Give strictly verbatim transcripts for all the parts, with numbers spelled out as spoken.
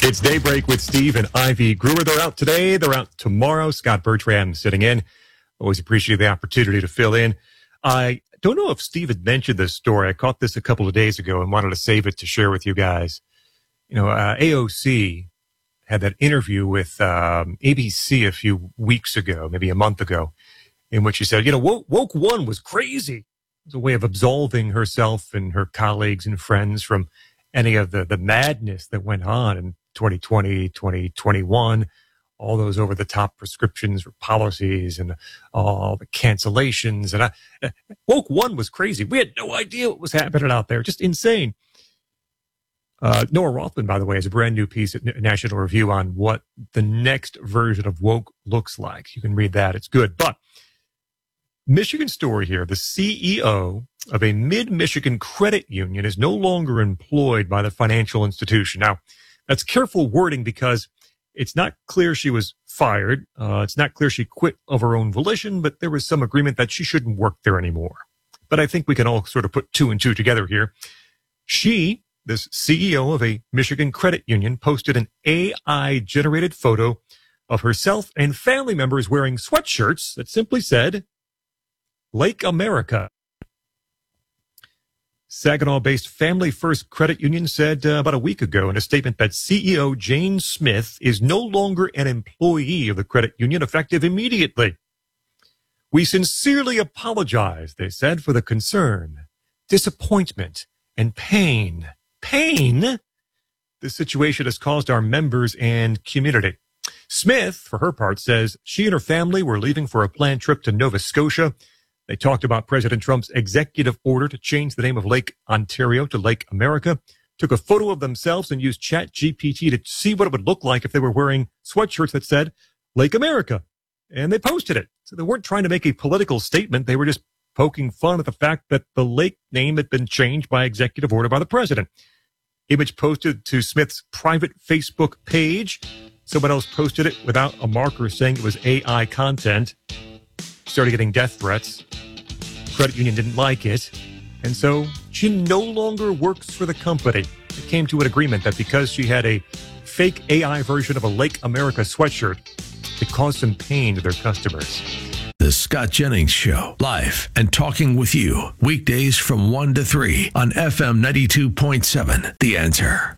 It's Daybreak with Steve and Ivy Brewer. They're out today. They're out tomorrow. Scott Bertram sitting in. Always appreciate the opportunity to fill in. I don't know if Steve had mentioned this story. I caught this a couple of days ago and wanted to save it to share with you guys. You know, uh, A O C had that interview with um, A B C a few weeks ago, maybe a month ago, in which she said, you know, woke, woke one was crazy. It was a way of absolving herself and her colleagues and friends from any of the, the madness that went on in twenty twenty, twenty twenty-one, all those over-the-top prescriptions or policies and all the cancellations. And I, woke one was crazy. We had no idea what was happening out there. Just insane. Uh, Noah Rothman, by the way, has a brand new piece at National Review on what the next version of woke looks like. You can read that. It's good. But Michigan story here. The C E O of a mid-Michigan credit union is no longer employed by the financial institution. Now, that's careful wording because it's not clear she was fired. Uh, it's not clear she quit of her own volition, but there was some agreement that she shouldn't work there anymore. But I think we can all sort of put two and two together here. She, this C E O of a Michigan credit union, posted an A I-generated photo of herself and family members wearing sweatshirts that simply said, Lake America. Saginaw-based Family First Credit Union said uh, about a week ago in a statement that C E O Jane Smith is no longer an employee of the credit union, effective immediately. We sincerely apologize, they said, for the concern, disappointment, and pain. Pain? This situation has caused our members and community. Smith, for her part, says she and her family were leaving for a planned trip to Nova Scotia. They talked about President Trump's executive order to change the name of Lake Ontario to Lake America, took a photo of themselves and used Chat G P T to see what it would look like if they were wearing sweatshirts that said Lake America. And they posted it. So they weren't trying to make a political statement. They were just poking fun at the fact that the lake name had been changed by executive order by the president. Image posted to Smith's private Facebook page. Someone else posted it without a marker saying it was A I content. Started getting death threats. Credit union didn't like it. And so she no longer works for the company. It came to an agreement that because she had a fake A I version of a Lake America sweatshirt, it caused some pain to their customers. The Scott Jennings Show, live and talking with you, weekdays from one to three on F M ninety-two point seven, The Answer.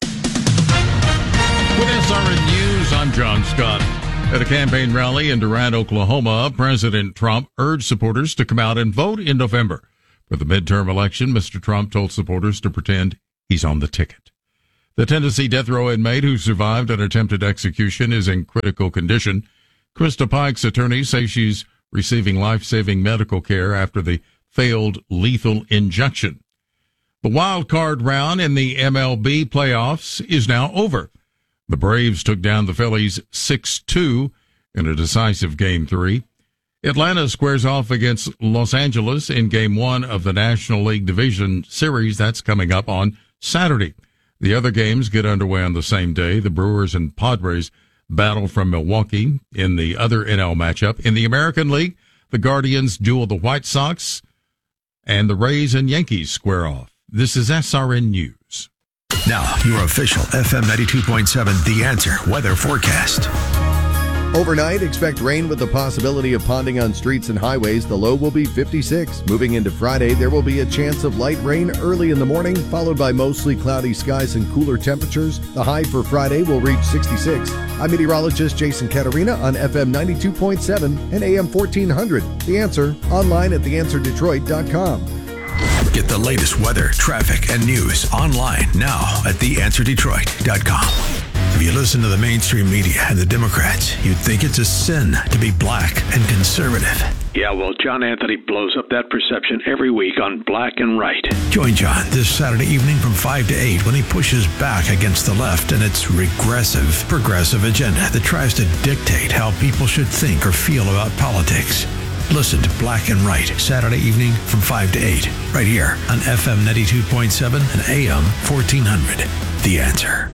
With S R N News, I'm John Scott. At a campaign rally in Durant, Oklahoma, President Trump urged supporters to come out and vote in November. For the midterm election, Mister Trump told supporters to pretend he's on the ticket. The Tennessee death row inmate who survived an attempted execution is in critical condition. Krista Pike's attorneys say she's receiving life-saving medical care after the failed lethal injection. The wild card round in the M L B playoffs is now over. The Braves took down the Phillies six two in a decisive Game three. Atlanta squares off against Los Angeles in Game one of the National League Division Series. That's coming up on Saturday. The other games get underway on the same day. The Brewers and Padres battle from Milwaukee in the other N L matchup. In the American League, the Guardians duel the White Sox, and the Rays and Yankees square off. This is S R N News. Now, your official F M ninety-two point seven The Answer weather forecast. Overnight, expect rain with the possibility of ponding on streets and highways. The low will be fifty-six. Moving into Friday, there will be a chance of light rain early in the morning, followed by mostly cloudy skies and cooler temperatures. The high for Friday will reach sixty-six. I'm meteorologist Jason Katarina on F M ninety-two point seven and A M fourteen hundred. The Answer, online at the answer detroit dot com. Get the latest weather, traffic, and news online now at the answer detroit dot com. If you listen to the mainstream media and the Democrats, you'd think it's a sin to be black and conservative. Yeah, well, John Anthony blows up that perception every week on Black and Right. Join John this Saturday evening from five to eight when he pushes back against the left and its regressive, progressive agenda that tries to dictate how people should think or feel about politics. Listen to Black and Right Saturday evening from five to eight, right here on F M ninety-two point seven and A M fourteen hundred. The Answer.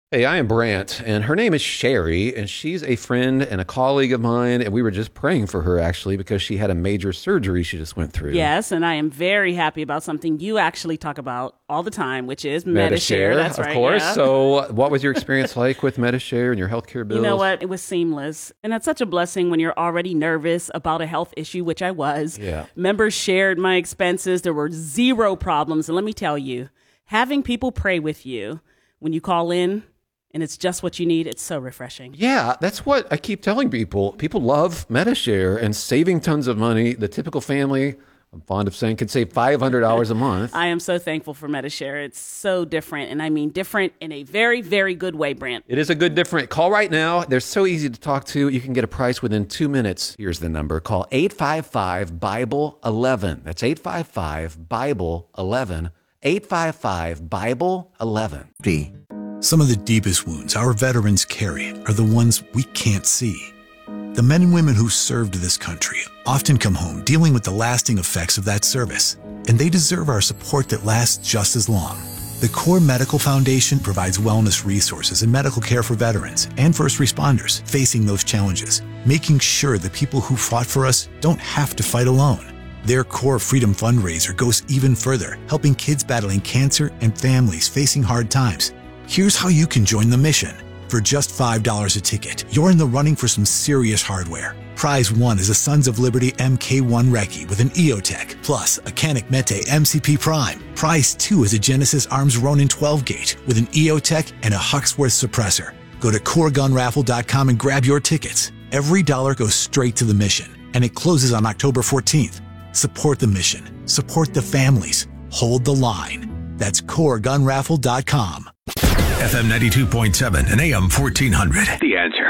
Hey, I am Brant, and her name is Sherry, and she's a friend and a colleague of mine, and we were just praying for her, actually, because she had a major surgery she just went through. Yes, and I am very happy about something you actually talk about all the time, which is Medi-Share. Medi-Share. That's of right, course. yeah. So what was your experience like with Medi-Share and your healthcare bills? You know what? It was seamless. And that's such a blessing when you're already nervous about a health issue, which I was. Yeah. Members shared my expenses. There were zero problems. And let me tell you, having people pray with you when you call in, and it's just what you need, it's so refreshing. Yeah, that's what I keep telling people. People love Medi-Share and saving tons of money. The typical family, I'm fond of saying, could save five hundred dollars a month. I am so thankful for Medi-Share. It's so different, and I mean different in a very, very good way, Brant. It is a good different. Call right now. They're so easy to talk to. You can get a price within two minutes. Here's the number. Call eight five five, Bible eleven. That's eight five five, Bible eleven. eight five five, Bible eleven. Some of the deepest wounds our veterans carry are the ones we can't see. The men and women who served this country often come home dealing with the lasting effects of that service, and they deserve our support that lasts just as long. The Core Medical Foundation provides wellness resources and medical care for veterans and first responders facing those challenges, making sure the people who fought for us don't have to fight alone. Their Core Freedom fundraiser goes even further, helping kids battling cancer and families facing hard times. Here's how you can join the mission. For just five dollars a ticket, you're in the running for some serious hardware. Prize one is a Sons of Liberty M K one Recce with an EOTech, plus a Canik Mete M C P Prime. Prize two is a Genesis Arms Ronin twelve gauge with an EOTech and a Huxworth suppressor. Go to core gun raffle dot com and grab your tickets. Every dollar goes straight to the mission, and it closes on October fourteenth. Support the mission. Support the families. Hold the line. That's core gun raffle dot com. F M ninety-two point seven and A M fourteen hundred. The Answer.